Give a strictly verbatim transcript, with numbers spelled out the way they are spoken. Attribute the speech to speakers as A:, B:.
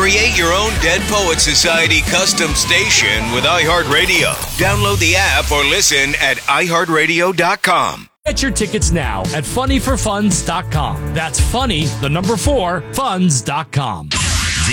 A: Create your own Dead Poet Society custom station with iHeartRadio. Download the app or listen at i heart radio dot com.
B: Get your tickets now at funny for funds dot com. That's funny, the number four, funds dot com.